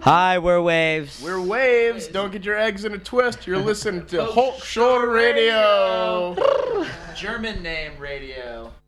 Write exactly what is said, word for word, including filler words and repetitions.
Hi, we're Waves. We're Waves. Don't get your eggs in a twist. You're listening to Hulk Shoulder Radio. German name radio.